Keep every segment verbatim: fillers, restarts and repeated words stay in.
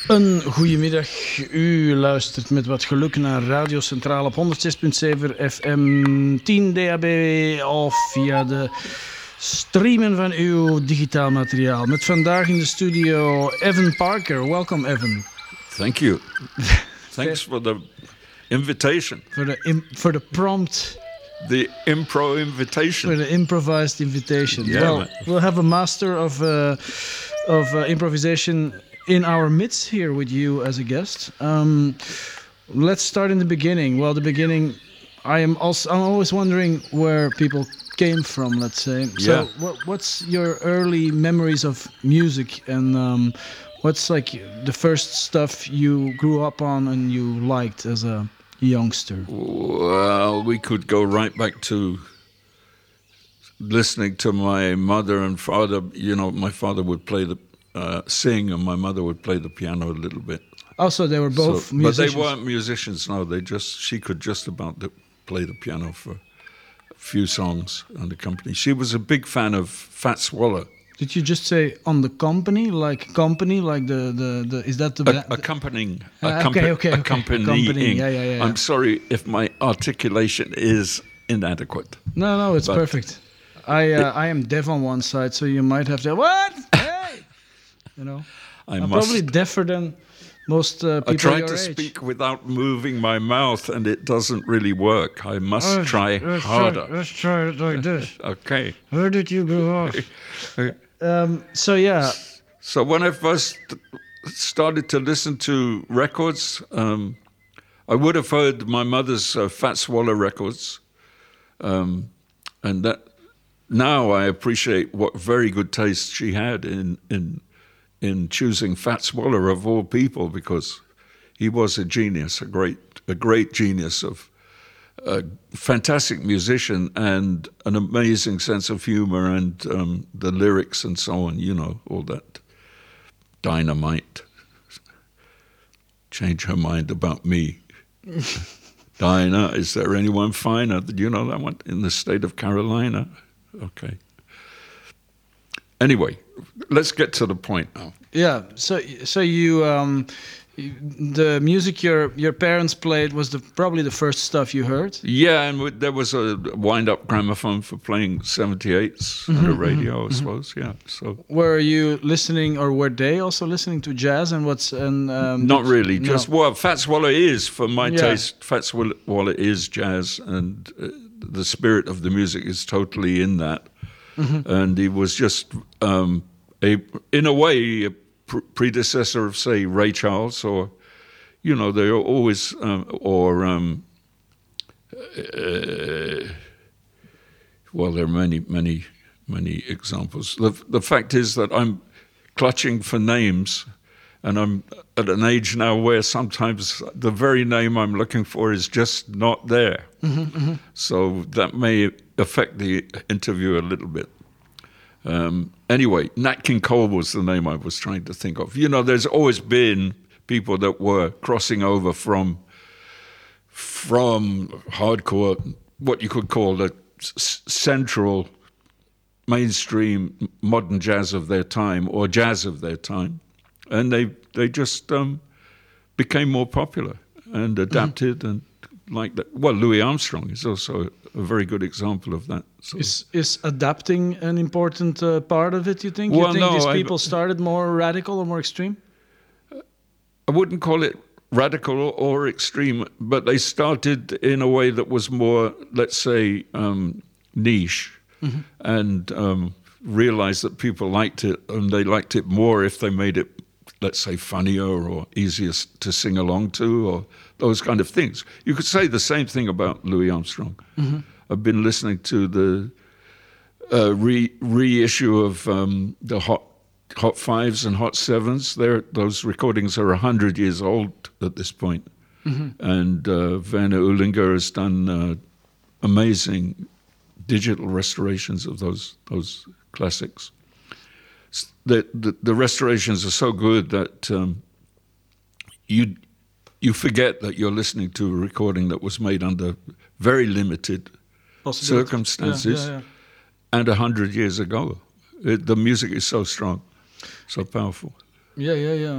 Een goedemiddag. U luistert met wat geluk naar Radio Centraal op honderdzes komma zeven F M, tien D A B of via de streamen van uw digitaal materiaal. Met vandaag in de studio Evan Parker. Welkom, Evan. Thank you. Thanks for the invitation. For the im- for the prompt. The impro invitation. For the improvised invitation. Yeah, well, man. we'll have a master of uh, of uh, improvisation in our midst here with you as a guest. Um, let's start in the beginning. Well, the beginning, I am also I'm always wondering where people came from. Let's say. So, Yeah. what, what's your early memories of music, and um, what's like the first stuff you grew up on and you liked as a youngster? Well, we could go right back to listening to my mother and father. You know, my father would play the uh, sing, and my mother would play the piano a little bit. Also, they were both So- but musicians. they weren't musicians. No, they just she could just about the, play the piano for a few songs on the company. She was a big fan of Fats Waller. Did you just say on the company, like company, like the the, the is that the A- ba- accompanying, Ah, okay, accompa- okay, okay. accompanying. Accompanying, yeah, yeah, yeah. I'm sorry if my articulation is inadequate. No, no, it's But- perfect. I uh, I am deaf on one side, so you might have to what? Hey, you know, I I'm must. probably deafer than most uh, people I try your to age. speak without moving my mouth, and it doesn't really work. I must Let's- try let's harder. Try, let's try it like this. Okay. Where did you grow up? Um, so yeah, So when I first started to listen to records, um, I would have heard my mother's uh, Fats Waller records, um, and that now I appreciate what very good taste she had in in in choosing Fats Waller of all people, because he was a genius, a great a great genius of a fantastic musician and an amazing sense of humor, and um, the lyrics and so on, you know, all that dynamite. Change her mind about me. Dinah, is there anyone finer? Did you know that one? In the state of Carolina. Okay. Anyway, let's get to the point now. yeah. So so you um, you- the music your your parents played was the probably the first stuff you heard. Yeah, and w- there was a wind-up gramophone for playing seventy-eights on the radio, I suppose. Yeah, so Were you listening, or were they also listening to jazz? And what's and um, not did- really. no. Just well, Fats Waller is, for my Yeah. taste, Fats Wall- Waller is jazz, and uh, the spirit of the music is totally in that. And he was just um, a, in a way, a pr- predecessor of, say, Ray Charles, or you know, they are always um, or. Um, uh, well, there are many, many, many examples. The, the fact is that I'm clutching for names, and I'm at an age now where sometimes the very name I'm looking for is just not there. So that may affect the interview a little bit. Um, anyway, Nat King Cole was the name I was trying to think of. You know, there's always been people that were crossing over from from hardcore, what you could call the s- central mainstream modern jazz of their time, or jazz of their time, and they they just um, became more popular and adapted and like that. Well, Louis Armstrong is also a very good example of that. So, Is is adapting an important uh, part of it? You think? Well, you think no, these I- people started more radical or more extreme? I wouldn't call it radical or extreme, but they started in a way that was more, let's say, um, niche, and um, realized that people liked it, and they liked it more if they made it, let's say, funnier or easier s- to sing along to, or those kind of things. You could say the same thing about Louis Armstrong. I've been listening to the uh, re reissue of um, the Hot Hot Fives and Hot Sevens. They're, those recordings are a hundred years old at this point. And uh, Werner Uhlinger has done uh, amazing digital restorations of those those classics. S- The, the, the restorations are so good that um, you you forget that you're listening to a recording that was made under very limited Possibility. circumstances Yeah, yeah, yeah. and a hundred years ago. It, the music is so strong, so powerful. Yeah, yeah, yeah.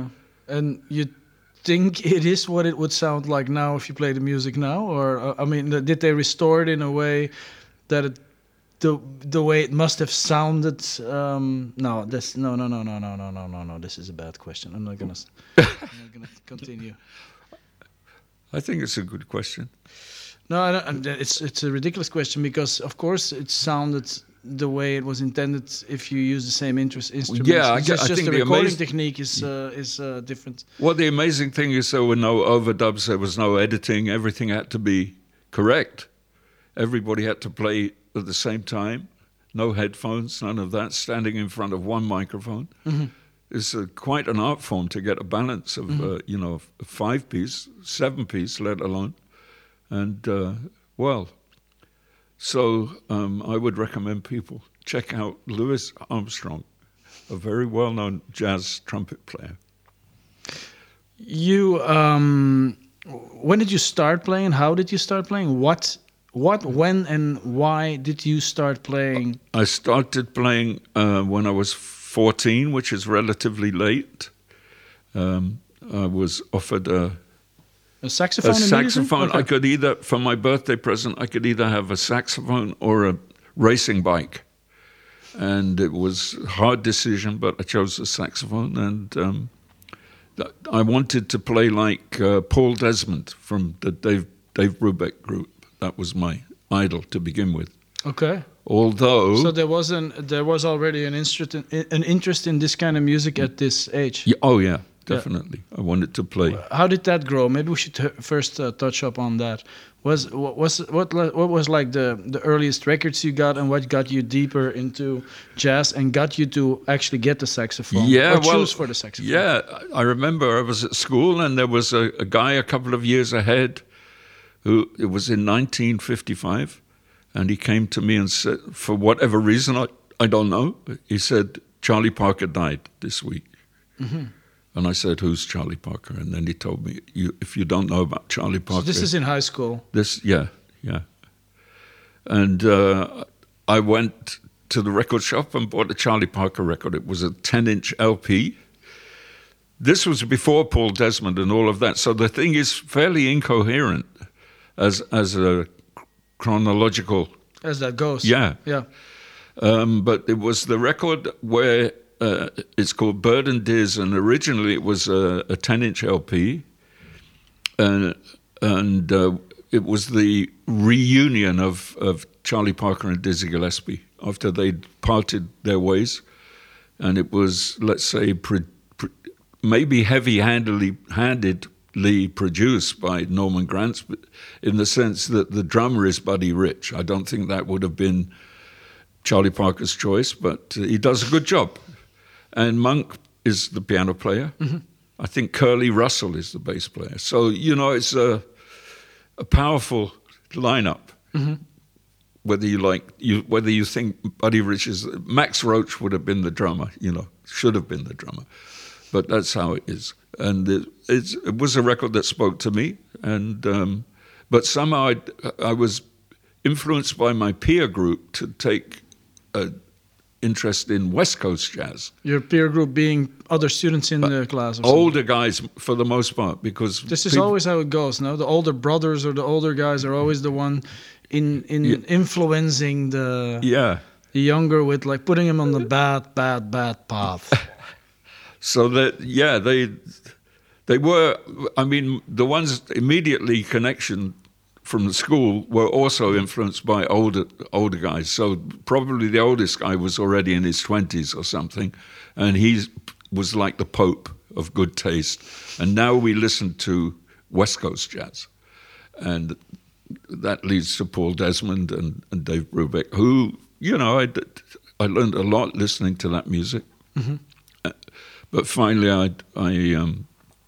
And you think it is what it would sound like now if you play the music now, or uh, I mean, did they restore it in a way that it, the the way it must have sounded? Um, no, this no no no no no no no no no. This is a bad question. I'm not gonna. s- I'm not gonna continue. I think it's a good question. No, I don't, and it's it's a ridiculous question because of course it sounded the way it was intended if you use the same interest instruments. Yeah, I it's gu- just, I just think the the recording amaz- technique is uh, is uh, different. Well, the amazing thing is there were no overdubs, there was no editing, everything had to be correct. Everybody had to play at the same time, no headphones, none of that, standing in front of one microphone. Mm-hmm. It's uh, quite an art form to get a balance of, Mm-hmm. uh, you know, a five-piece, seven-piece, let alone. And, uh, well, so um, I would recommend people check out Louis Armstrong, a very well-known jazz trumpet player. You um, when did you start playing? How did you start playing? What what when and why did you start playing? I started playing uh, when I was fourteen, which is relatively late. Um, I was offered a, A saxophone. a immediately? saxophone. Okay. I could either, for my birthday present, I could either have a saxophone or a racing bike. And it was a hard decision, but I chose the saxophone. And um, th- I wanted to play like uh, Paul Desmond from the Dave, Dave Brubeck group. That was my idol to begin with. Okay. Although... So there was an there was already an interest in, an interest in this kind of music at this age. Yeah, oh, yeah, definitely. I wanted to play. How did that grow? Maybe we should t- first uh, touch up on that. Was what was what li- what was like the the earliest records you got, and what got you deeper into jazz and got you to actually get the saxophone? Yeah, or well, choose for the saxophone. Yeah, I remember I was at school and there was a, a guy a couple of years ahead who, it was in nineteen fifty-five, and he came to me and said, for whatever reason, I, I don't know, he said, Charlie Parker died this week. Mm-hmm. And I said, who's Charlie Parker? And then he told me, you, if you don't know about Charlie Parker... So this is in high school. This, yeah, yeah. And uh, I went to the record shop and bought a Charlie Parker record. It was a ten-inch L P. This was before Paul Desmond and all of that. So the thing is fairly incoherent as as a chronological... As that goes. Yeah. Yeah. Um, but it was the record where uh, it's called Bird and Diz, and originally it was a, a ten-inch L P. And, and uh, it was the reunion of, of Charlie Parker and Dizzy Gillespie after they'd parted their ways. And it was, let's say, pre, pre, maybe heavy-handedly handedly produced by Norman Granz, but in the sense that the drummer is Buddy Rich. I don't think that would have been Charlie Parker's choice, but he does a good job. And Monk is the piano player. Mm-hmm. I think Curly Russell is the bass player. So, you know, it's a, a powerful lineup. Mm-hmm. Whether you like, you whether you think Buddy Rich is... Max Roach would have been the drummer, you know, should have been the drummer. But that's how it is. And it, it's, it was a record that spoke to me. And um, But somehow I, I was influenced by my peer group to take an interest in West Coast jazz. Your peer group being other students in But the class? Or older something. guys, for the most part, because... This is people, always how it goes, no? The older brothers or the older guys are always the one in in Yeah. influencing the, Yeah. the younger with, like, putting them on the bad, bad, bad path. So that, yeah, they they were, I mean, the ones immediately connection from the school were also influenced by older older guys. So probably the oldest guy was already in his twenties or something, and he was like the Pope of good taste. And now we listen to West Coast jazz. And that leads to Paul Desmond and, and Dave Brubeck, who, you know, I, did, I learned a lot listening to that music. Mm-hmm. Uh, but finally I, I um,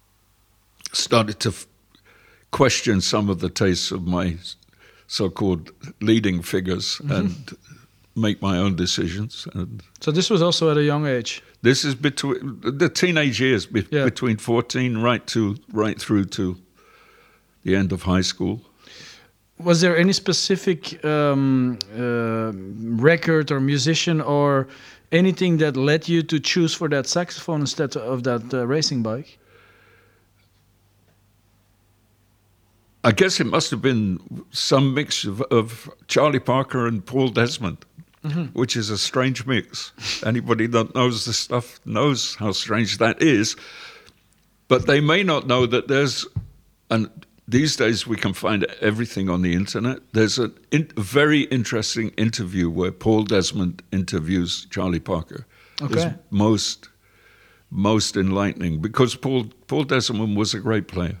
started to f- question some of the tastes of my so-called leading figures mm-hmm. and make my own decisions. And So this was also at a young age? this is between the teenage years, be, Yeah. between fourteen right to right through to the end of high school. Was there any specific um, uh, record or musician or anything that led you to choose for that saxophone instead of that uh, racing bike? I guess it must have been some mix of, of Charlie Parker and Paul Desmond, mm-hmm. which is a strange mix. Anybody that knows the stuff knows how strange that is. But they may not know that there's, and these days we can find everything on the internet. There's a in, very interesting interview where Paul Desmond interviews Charlie Parker. Okay. It's most, most enlightening, because Paul, Paul Desmond was a great player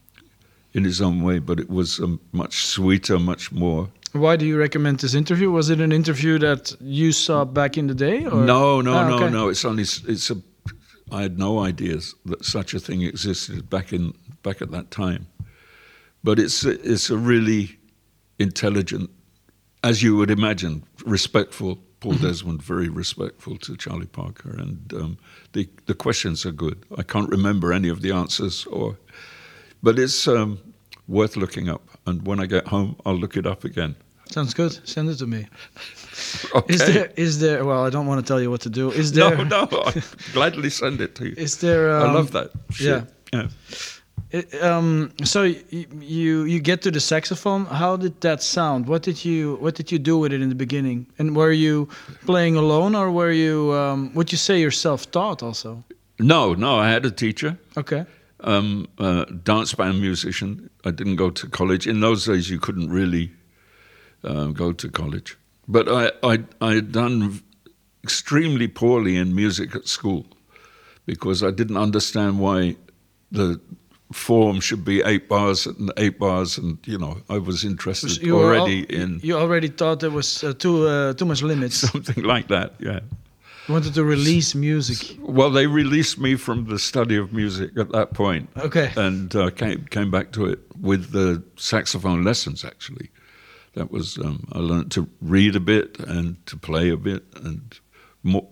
in his own way, but it was um, much sweeter, much more. Why do you recommend this interview? Was it an interview that you saw back in the day? Or? No, no, ah, no, okay. no. It's only it's a. I had no ideas that such a thing existed back in back at that time, but it's it's a really intelligent, as you would imagine, respectful. Paul Mm-hmm. Desmond, very respectful to Charlie Parker, and um, the the questions are good. I can't remember any of the answers, or, but it's um, worth looking up. And when I get home, I'll look it up again. Sounds good. Send it to me. Okay. Is there? Is there? Well, I don't want to tell you what to do. Is there? No, no. I'll gladly send it to you. Is there? Um, I love that. Shit. Yeah. Yeah. It, um, so y- you you get to the saxophone. How did that sound? What did you What did you do with it in the beginning? And were you playing alone, or were you? Um, would you say you're self-taught also? No, no. I had a teacher, Okay. um, uh, dance band musician. I didn't go to college. In those days, you couldn't really uh, go to college. But I, I, I had done extremely poorly in music at school because I didn't understand why the form should be eight bars and eight bars, and you know I was interested You were already al- in You already thought there was uh, too uh, too much limits. something like that. Yeah. You wanted to release music. Well, they released me from the study of music at that point. Okay. And uh, came came back to it with the saxophone lessons. Actually, that was um, I learned to read a bit and to play a bit, and more.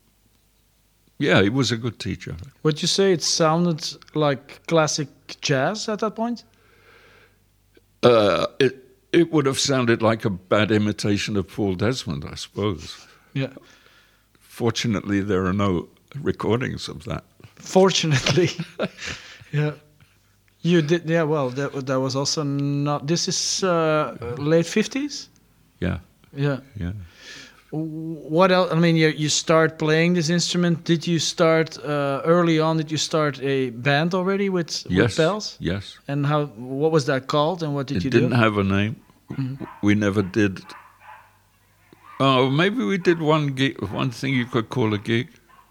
Yeah, he was a good teacher. Would you say it sounded like classic jazz at that point? Uh, it it would have sounded like a bad imitation of Paul Desmond, I suppose. Yeah. Fortunately, there are no recordings of that. Fortunately. Yeah. You did. Yeah. Well, that that was also not. This is uh, late fifties. Yeah, Yeah. yeah. What else? I mean, you you start playing this instrument. Did you start uh, early on? Did you start a band already with, with Yes, bells? yes. And how? What was that called? And what did It you didn't do? have a name. Mm-hmm. We never did. Oh, maybe we did one gig, one thing you could call a gig.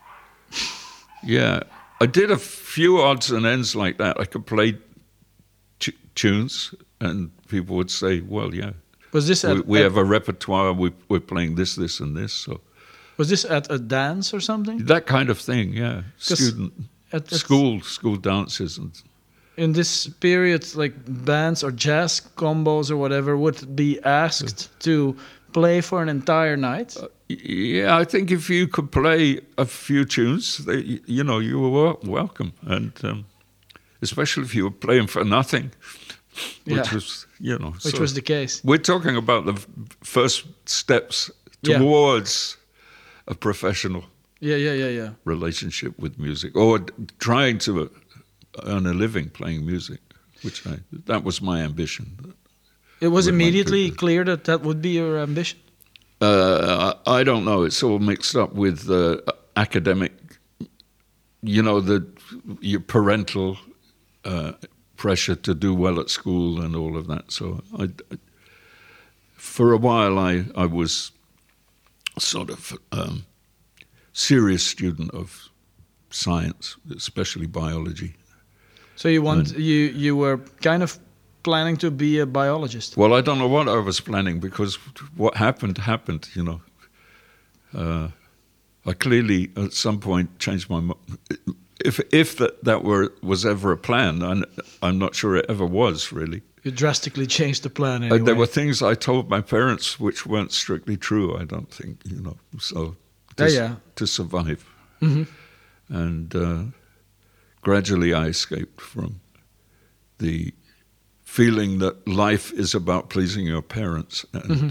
Yeah, I did a few odds and ends like that. I could play t- tunes, and people would say, "Well, yeah, Was this at, we, we at- have a repertoire. We, we're playing this, this, and this." So was this at a dance or something? that kind of thing. Yeah, 'Cause student At, at- school school dances and. in this period, like bands or jazz combos or whatever would be asked to play for an entire night. Yeah, I think if you could play a few tunes, they, you know, you were wel- welcome, and um, especially if you were playing for nothing, which Yeah. was, you know, Which so was the case. we're talking about the f- first steps Yeah. towards a professional Yeah, yeah, yeah, yeah. relationship with music, or d- trying to uh, earn a living playing music, which I that was my ambition. It was With my immediately people. clear that that would be your ambition. Uh, I I don't know. It's all mixed up with uh, academic, you know, the your parental uh, pressure to do well at school and all of that. So I, for a while, I, I was sort of um, serious student of science, especially biology. So you want And- you you were kind of planning to be a biologist. Well, I don't know what I was planning, because what happened happened. You know, uh, I clearly at some point changed my mind. If if that that were was ever a plan, and I'm not sure it ever was really. You drastically changed the plan Uh, anyway. there were things I told my parents which weren't strictly true. I don't think, you know. So to, Yeah, s- yeah. to survive, Mhm. and uh, gradually I escaped from the feeling that life is about pleasing your parents and Mhm.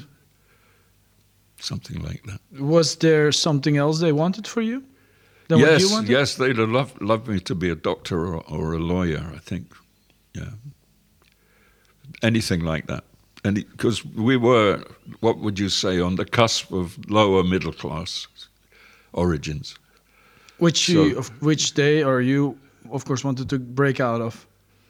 something like that. Was there something else they wanted for you? Than what Yes, you wanted? yes, they'd have loved, loved me to be a doctor or, or a lawyer, I think. Yeah. anything like that. And because we were, what would you say, on the cusp of lower middle class origins. Which So- you, of which they or you, of course, wanted to break out of,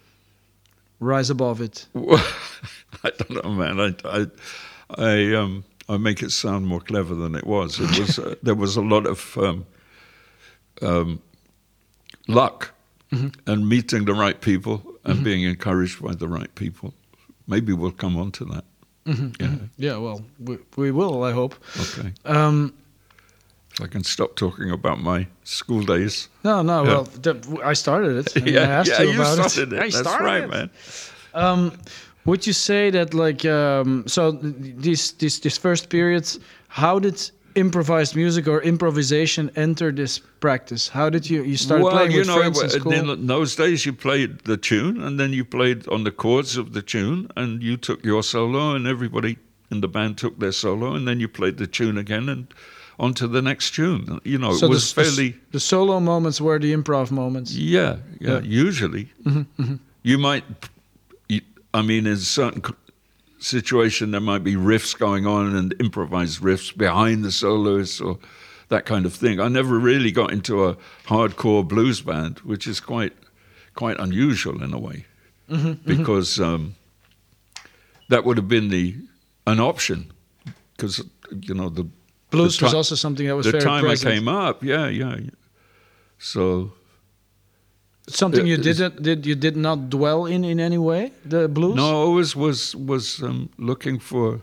rise above it. I don't know, man. I, I, I, um, I make it sound more clever than it was. It was uh, there was a lot of um, um, luck and meeting the right people and being encouraged by the right people. Maybe we'll come on to that. Yeah. Yeah, well, we, we will, I hope. Okay. Um, If I can stop talking about my school days. no, no, Yeah. well, that, I started it. and I yeah, asked yeah, you you about started it. I That's started right, it. man. Um, would you say that, like, um, so th- this this this first period, how did improvised music or improvisation enter this practice? How did you you start Well, playing you with know, friends in in school? in those days you played the tune, and then you played on the chords of the tune, and you took your solo, and everybody in the band took their solo, and then you played the tune again, and on to the next tune. You know, So it was the, s- fairly, the solo moments were the improv moments. yeah, yeah, usually. You might, you, I mean, in certain c- situation there might be riffs going on and improvised riffs behind the soloists or that kind of thing. I never really got into a hardcore blues band, which is quite quite unusual in a way, because um, that would have been the an option, because you know the Blues the was ti- also something that was the very time present. I came up, yeah, yeah. yeah. So Something you Uh, is- didn't did you did not dwell in in any way, the blues. no, I always was was um, looking for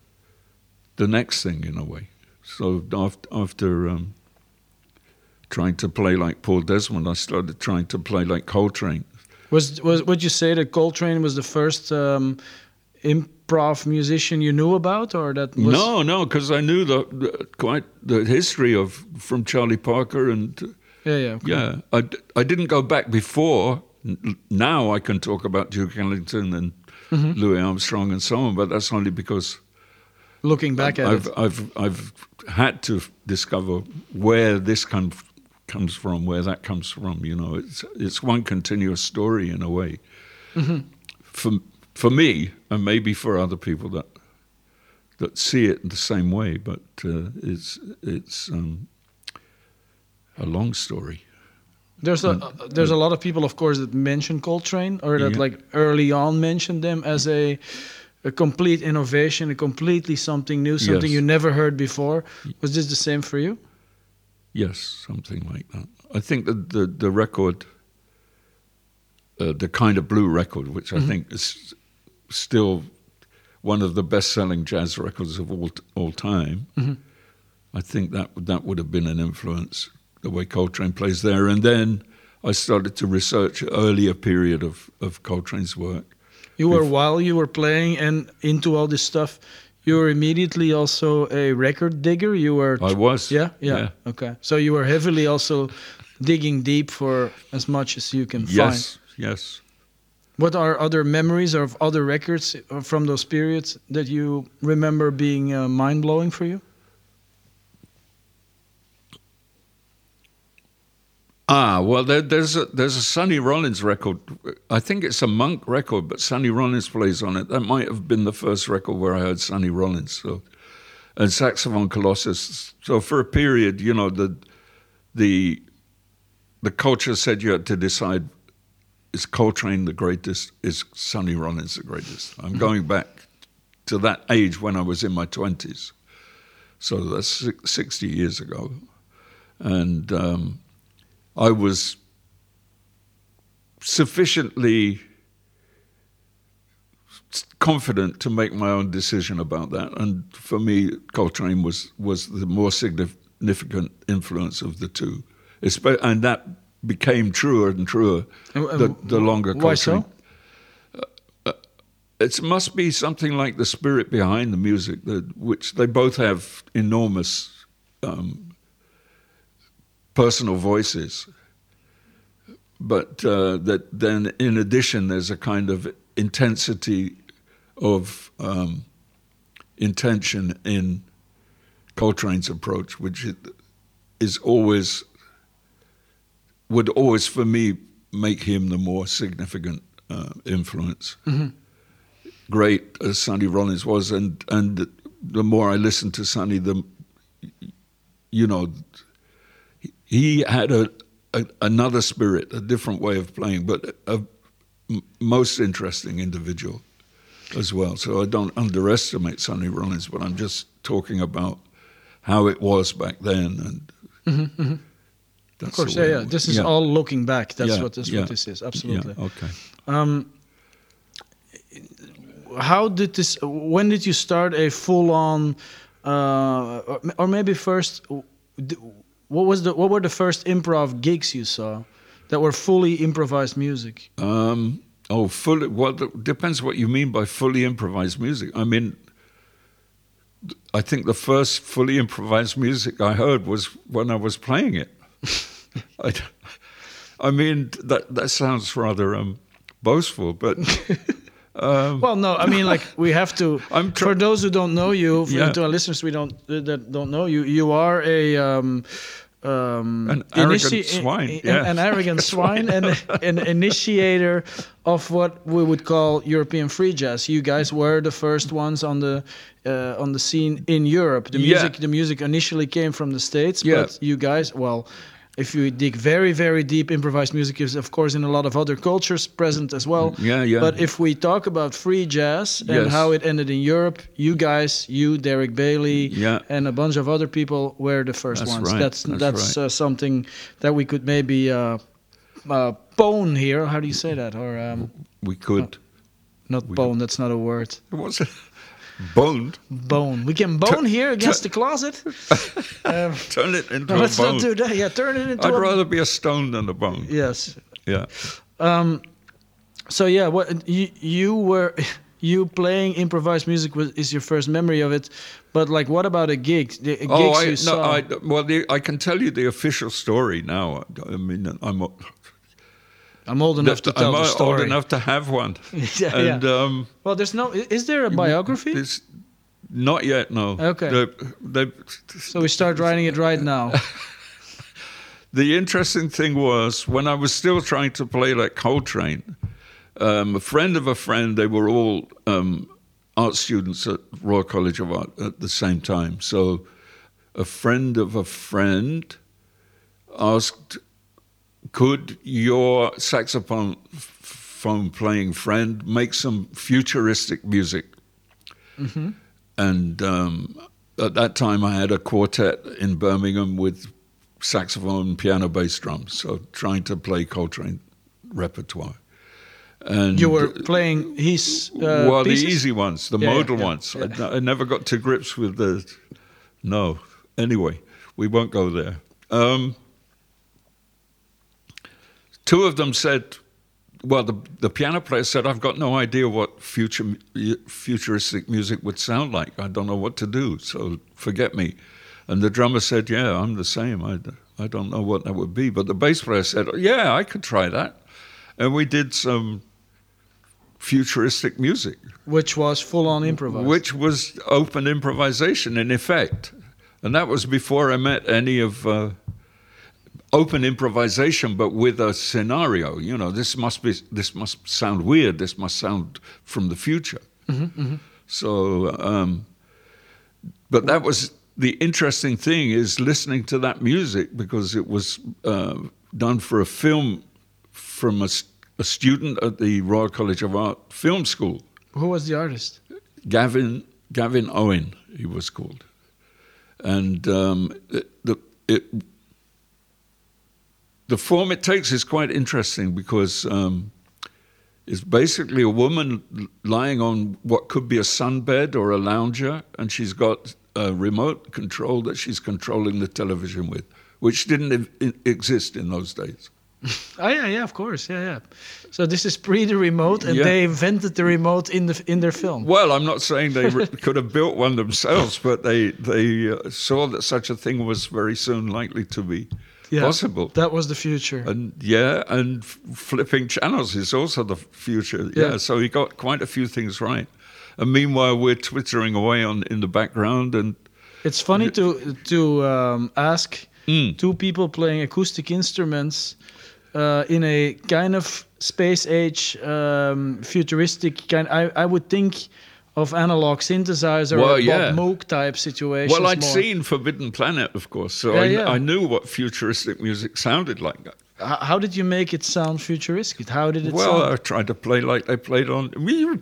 the next thing in a way. So after, after um, trying to play like Paul Desmond, I started trying to play like Coltrane. Was was would you say that Coltrane was the first um, improv musician you knew about, or that was No, no, because I knew the, the quite the history of from Charlie Parker and uh, Yeah, yeah. Okay. yeah. I, d- I didn't go back before. N- Now I can talk about Duke Ellington and Louis Armstrong and so on, but that's only because Looking back at I've it, I've I've had to discover where this com- comes from, where that comes from. You know, it's it's one continuous story in a way. For for me, and maybe for other people that that see it in the same way, but uh, it's it's um, a long story. there's a uh, there's a lot of people, of course, that mention Coltrane, or that Yeah. like early on mentioned them as a a complete innovation, a completely something new, something Yes. you never heard before. Was this the same for you? Yes, something like that. I think that the the record, uh, the Kind of Blue record, which I think is still one of the best-selling jazz records of all all time. I think that that would have been an influence, the way Coltrane plays there. And then I started to research an earlier period of of Coltrane's work. You were while you were playing and into all this stuff. You were immediately also a record digger. You were I was, yeah, yeah, yeah. okay. So you were heavily also digging deep for as much as you can find. Yes, yes. What are other memories of other records from those periods that you remember being uh, mind-blowing for you? Ah, well, there, there's a there's a Sonny Rollins record. I think it's a Monk record, but Sonny Rollins plays on it. That might have been the first record where I heard Sonny Rollins. So, and Saxophone Colossus. So for a period, you know, the the the culture said you had to decide: is Coltrane the greatest? Is Sonny Rollins the greatest? I'm going back to that age when I was in my twenties. So that's six, sixty years ago, and. Um, I was sufficiently confident to make my own decision about that, and for me, Coltrane was was the more significant influence of the two, Espe- and that became truer and truer And- and the, the longer why Coltrane. so? It must be something like the spirit behind the music, that, which they both have enormous um, personal voices, but uh, that then in addition there's a kind of intensity of um, intention in Coltrane's approach, which it is always would always for me make him the more significant uh, influence. great as Sonny Rollins was, and and the more I listened to Sonny, the you know he had a, a another spirit, a different way of playing, but a, a most interesting individual as well. So I don't underestimate Sonny Rollins, but I'm just talking about how it was back then, and mm-hmm, mm-hmm. Of course, yeah, yeah. This is yeah. all looking back. That's yeah, what this yeah. what this is. Absolutely. Yeah, okay. Um, how did this? When did you start a full-on, uh, or, or maybe first? What was the? What were the first improv gigs you saw that were fully improvised music? Um, oh, fully. Well, it depends what you mean by fully improvised music. I mean, I think the first fully improvised music I heard was when I was playing it. I, I mean, that that sounds rather um, boastful, but. Um, well, no, I mean, like we have to. I'm tr- for those who don't know you, for yeah. to our listeners, we don't that don't know you. You are a um, um, an arrogant initi- swine, a, yeah. an arrogant swine, and an initiator of what we would call European free jazz. You guys were the first ones on the uh, on the scene in Europe. The music, yeah. the music initially came from the States, yeah. but you guys, well. If you dig very, very deep, improvised music is, of course, in a lot of other cultures present as well. Yeah, yeah. But if we talk about free jazz and yes. how it ended in Europe, you guys, you, Derek Bailey, yeah. and a bunch of other people were the first that's ones. Right. That's that's, that's right. uh, something that we could maybe uh, uh, bone here. How do you say that? Or um, we could. Uh, not we bone. That's not a word. What's it? Boned. Bone. We can bone T- here against t- the closet. um, turn it into no, a let's bone. Let's not do that. Yeah, turn it into. I'd a... rather be a stone than a bone. Yes. Yeah. Um. So yeah, what you you were you playing improvised music was is your first memory of it, but like what about a gig? The gigs oh, I, you no, saw? I, well, the, I can tell you the official story now. I mean, I'm. I'm old enough to tell I'm the story. old enough to have one. yeah, and, yeah. Um, well, there's no. Is there a biography? It's not yet. No. Okay. They, they, so we start writing it right now. The interesting thing was when I was still trying to play like Coltrane, um, a friend of a friend. They were all um, art students at Royal College of Art at the same time. So, a friend of a friend asked, could your saxophone phone playing friend make some futuristic music? Mm-hmm. And um, at that time I had a quartet in Birmingham with saxophone, piano, bass, drums, so trying to play Coltrane repertoire. And you were playing his uh, well, pieces? the easy ones, the yeah, modal yeah, ones. yeah. I, I never got to grips with the... No. Anyway, we won't go there. Um, Two of them said, well, the, the piano player said, I've got no idea what future futuristic music would sound like. I don't know what to do, so forget me. And the drummer said, yeah, I'm the same. I, I don't know what that would be. But the bass player said, yeah, I could try that. And we did some futuristic music. Which was full-on improvised. Which was open improvisation, in effect. And that was before I met any of... Uh, open improvisation, but with a scenario. You know, this must be, this must sound weird. This must sound from the future. Mm-hmm, mm-hmm. So, um, but that was the interesting thing is listening to that music because it was uh, done for a film from a, a student at the Royal College of Art Film School. Who was the artist? Gavin Gavin Owen, he was called, and um, it, the it. The form it takes is quite interesting because um, it's basically a woman lying on what could be a sunbed or a lounger, and she's got a remote control that she's controlling the television with, which didn't e- exist in those days. Oh yeah, yeah, of course, yeah, yeah. So this is pre the remote, and yeah. they invented the remote in the in their film. Well, I'm not saying they re- could have built one themselves, but they they uh, saw that such a thing was very soon likely to be. Yeah, possible. That was the future. And yeah, and f- flipping channels is also the future. Yeah. yeah, so he got quite a few things right. And meanwhile, we're twittering away on in the background. And it's funny to to um, ask mm. two people playing acoustic instruments uh, in a kind of space age, um, futuristic kind. I, I would think of analog synthesizer Well, or yeah. Bob Moog type situations. Well, I'd more. seen Forbidden Planet, of course, so Yeah, I, yeah. I knew what futuristic music sounded like. H- How did you make it sound futuristic? How did it Well, sound? I tried to play like they played on. You,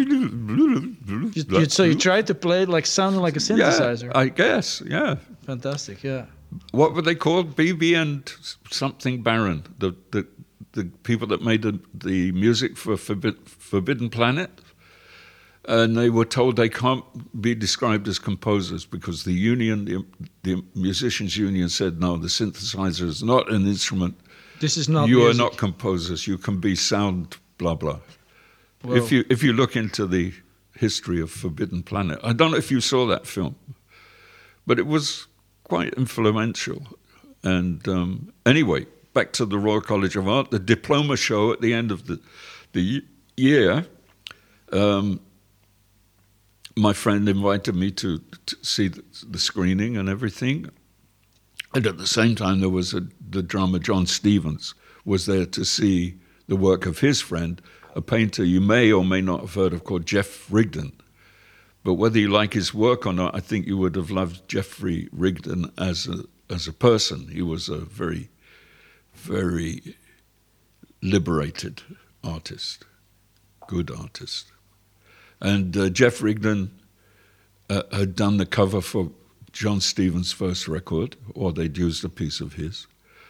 you, so you tried to play it like sounding like a synthesizer. Yeah, I guess, yeah. Fantastic, yeah. What were they called? B B and something Baron, the the, the people that made the, the music for Forbid, Forbidden Planet. And they were told they can't be described as composers because the union, the, the musicians' union said, no, the synthesizer is not an instrument. This is not You music. are not composers. You can be sound, blah, blah. Well, If you if you look into the history of Forbidden Planet, I don't know if you saw that film, but it was quite influential. And um, anyway, back to the Royal College of Art, the diploma show at the end of the, the year, um, my friend invited me to, to see the, the screening and everything. And at the same time, there was a, the drummer John Stevens was there to see the work of his friend, a painter you may or may not have heard of called Jeff Rigdon. But whether you like his work or not, I think you would have loved Jeffrey Rigdon as a as a person. He was a very, very liberated artist, good artist. And uh, Jeff Rigdon uh, had done the cover for John Stevens' first record, or they'd used a piece of his.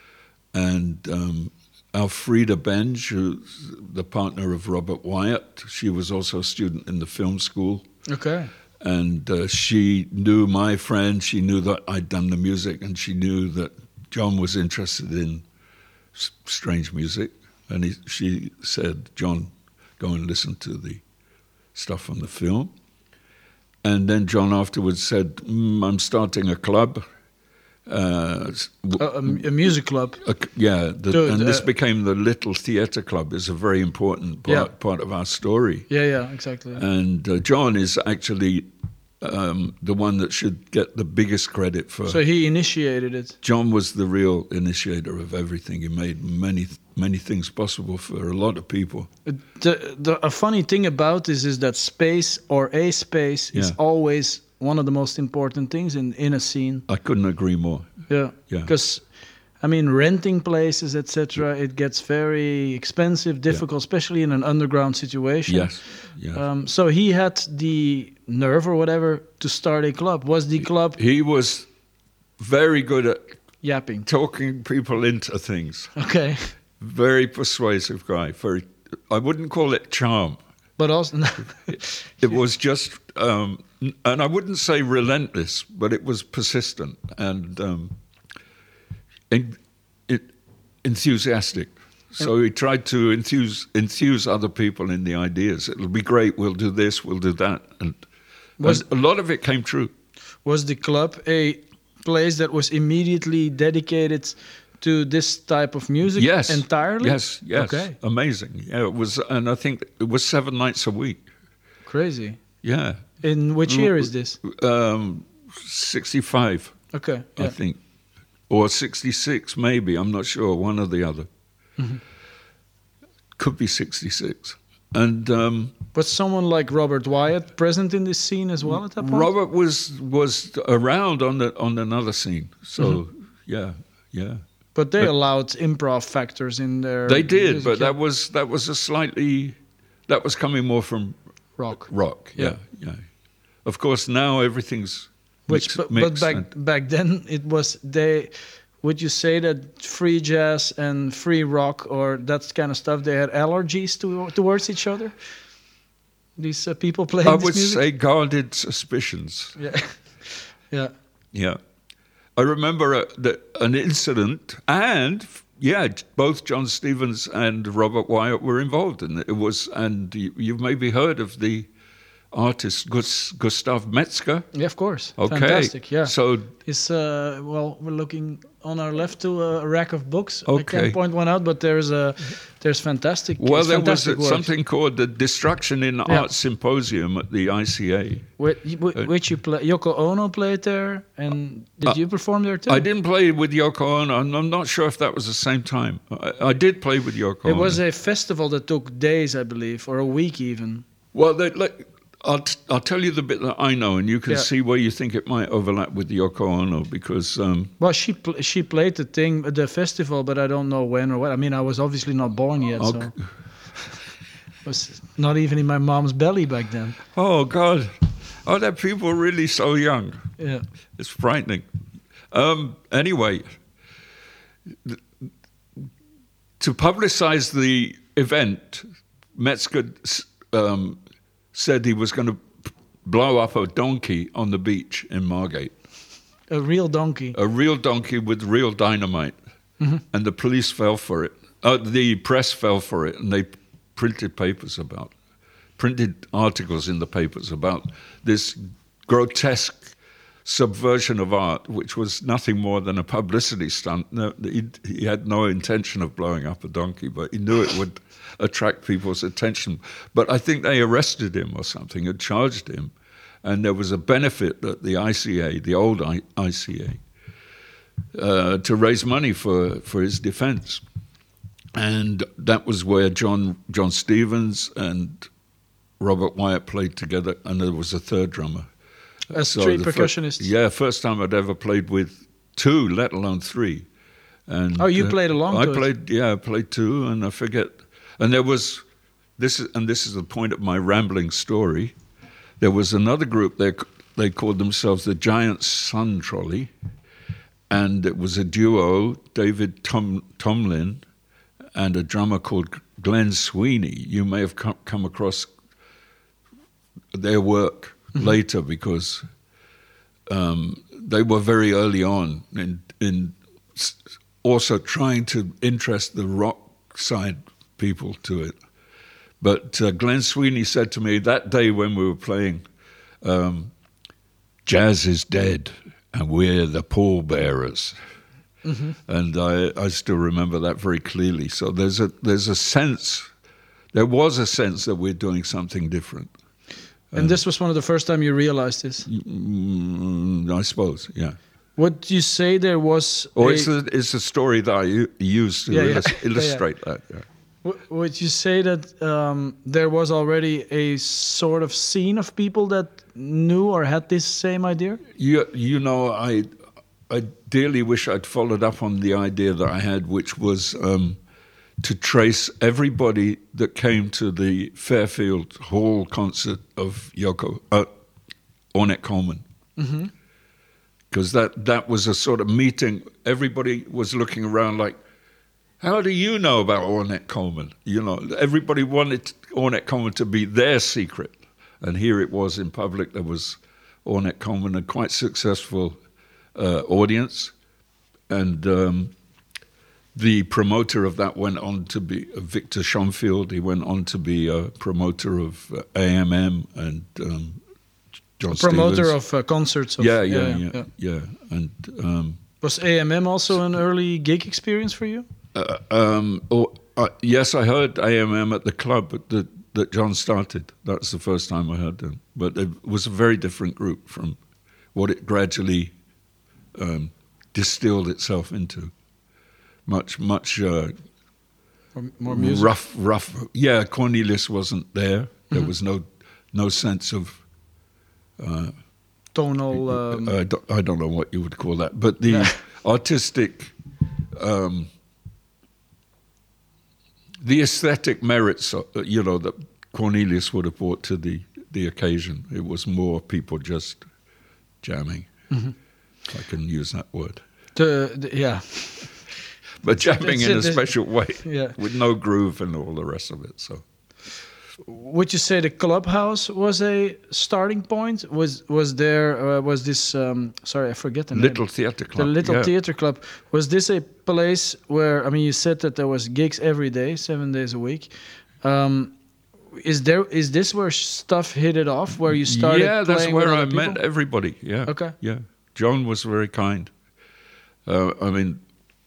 And um, Elfrida Benj, who's the partner of Robert Wyatt, she was also a student in the film school. Okay. And uh, she knew my friend, she knew that I'd done the music, and she knew that John was interested in s- strange music. And he, she said, John, go and listen to the stuff on the film. And then John afterwards said, mm, I'm starting a club. Uh, A, a, a music club. a, yeah, the, So, and this uh, became the Little Theatre Club. It's a very important part, Yeah. part of our story. Yeah, yeah, exactly. And uh, John is actually um, the one that should get the biggest credit for. So he initiated it. John was the real initiator of everything. He made many, many things possible for a lot of people. The, the, a funny thing about this is that space or a space is Yeah. always one of the most important things in, in a scene. I couldn't agree more. Yeah. Yeah. Because, I mean, renting places, et cetera, it gets very expensive, difficult, especially in an underground situation. Yes, yes. Um, so he had the nerve or whatever to start a club. Was the club He was very good at yapping? talking people into things. Okay. Very persuasive guy. Very, I wouldn't call it charm. But also, It was just, um, and I wouldn't say relentless, but it was persistent and um, en- it, enthusiastic. So he tried to enthuse enthuse other people in the ideas. It'll be great. We'll do this. We'll do that. And, Was- and a lot of it came true. was the club a place that was immediately dedicated to this type of music Yes, entirely? Yes, yes. Okay. Amazing. Yeah, it was, and I think it was seven nights a week. Crazy. Yeah. In which year is this? Um, sixty-five. Okay. I Yeah. think, or sixty-six, maybe. I'm not sure, one or the other. Mm-hmm. Could be sixty-six. And um, Was someone like Robert Wyatt present in this scene as well at that point? Robert was was around on the on another scene. So Mm-hmm. yeah, yeah, But they but- allowed improv factors in their they did. music, But yeah. that was that was a slightly that was coming more from rock. rock. Yeah, yeah. Of course, now everything's Which, mix- but, but mixed back and- back then it was they. Would you say that free jazz and free rock or that kind of stuff they had allergies to, towards each other? These uh, people playing I this would music? say guarded suspicions. Yeah, yeah. Yeah. I remember a, the, an incident, and yeah, both John Stevens and Robert Wyatt were involved in it. It was, and you, you've maybe heard of the artist Gus, Gustav Metzger. Yeah, of course. Okay. Fantastic, yeah. So, It's, uh, well, we're looking on our left to a rack of books. I Okay. can't point one out, but there's a, there's fantastic well, it's there was fantastic a, work. something called the Destruction in Yeah. Art Symposium at the I C A. Wh- wh- which you play, Yoko Ono played there, and did Uh, you perform there too? I didn't play with Yoko Ono, and I'm not sure if that was the same time. I, I did play with Yoko It Ono. was a festival that took days, I believe, or a week even. Well, they, like, I'll, t- I'll tell you the bit that I know, and you can Yeah. see where you think it might overlap with Yoko Ono, because um, Well, she pl- she played the thing, the festival, but I don't know when or what. I mean, I was obviously not born yet, Okay. so was not even in my mom's belly back then. oh God, oh, that people really so young. Yeah. It's frightening. Um, anyway, th- to publicize the event, Metzger um, said he was going to blow up a donkey on the beach in Margate. A real donkey. A real donkey with real dynamite. And the police fell for it. Uh, the press fell for it, and they printed papers about, printed articles in the papers about this grotesque subversion of art, which was nothing more than a publicity stunt. No, he, he had no intention of blowing up a donkey, but he knew it would attract people's attention. But I think they arrested him or something and charged him. And there was a benefit at the I C A, the old I- ICA, uh, to raise money for, for his defense. And that was where John John Stevens and Robert Wyatt played together, and there was a third drummer. A So street the fir- percussionist. yeah, first time I'd ever played with two, let alone three. And Oh, you uh, played along I to it? played, yeah, I played two, and I forget. And there was this, is, and this is the point of my rambling story. There was another group. They they called themselves the Giant Sun Trolley, and it was a duo, David Tom, Tomlin, and a drummer called Glenn Sweeney. You may have come, come across their work later, because um, they were very early on in, in s- also trying to interest the rock side people to it. But uh, Glenn Sweeney said to me that day when we were playing, um, jazz is dead and we're the pallbearers. Mm-hmm. And I, I still remember that very clearly. So there's a there's a sense, there was a sense that we're doing something different. And this was one of the first time you realized this. Mm, I suppose, yeah. Would you say there was? Or a- it's a, it's a story that I u- use to Yeah, yeah. illus- Yeah, yeah. illustrate that. Yeah. W- Would you say that um, there was already a sort of scene of people that knew or had this same idea? You, you know, I, I dearly wish I'd followed up on the idea that I had, which was um, to trace everybody that came to the Fairfield Hall concert of Yoko, uh, Ornette Coleman. Because that, that was a sort of meeting. Everybody was looking around like, how do you know about Ornette Coleman? You know, everybody wanted Ornette Coleman to be their secret. And here it was in public. There was Ornette Coleman, a quite successful uh, audience. And um, the promoter of that went on to be uh, Victor Schonfield. He went on to be a promoter of uh, A M M and um, John Promoter Stevens. of uh, concerts. Of, Yeah, yeah, yeah, yeah. And um, Was A M M also an early gig experience for you? uh, um, oh, uh, yes, I heard A M M at the club that that John started. That's the first time I heard them. But it was a very different group from what it gradually um, distilled itself into. Much, much uh, Or more music? rough, rough. Yeah, Cornelius wasn't there. There was no no sense of. Uh, Tonal. Um, I, don't, I don't know what you would call that, but the Yeah. artistic, um, the aesthetic merits, uh, you know, that Cornelius would have brought to the, the occasion. It was more people just jamming, if I can use that word. the, the, yeah. But jamming That's in it, a that- special way, Yeah. with no groove and all the rest of it. So Would you say the clubhouse was a starting point? Was was there uh, was this? Um, sorry, I forget the name. Little Theatre Club. The Little yeah. Theatre Club. Was this a place where, I mean, you said that there was gigs every day, seven days a week. Um, is there is this where stuff hit it off? Where you started? Yeah, that's playing where with I other met people? everybody. Yeah. Okay. Yeah. John was very kind. Uh, I mean,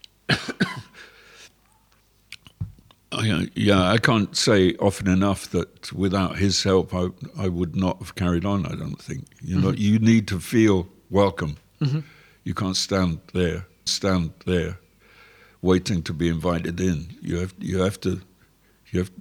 I, yeah, I can't say often enough that without his help, I, I would not have carried on. I don't think. You know, you need to feel welcome. You can't stand there, stand there, waiting to be invited in. You have, you have to, you have,